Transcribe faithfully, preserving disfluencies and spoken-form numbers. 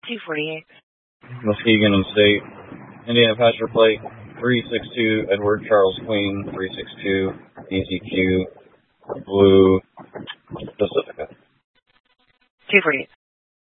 two forty-eight. Muskegon and State. Indiana passenger plate three six two Edward Charles Queen three six two D C Q Blue Pacifica. two forty-eight.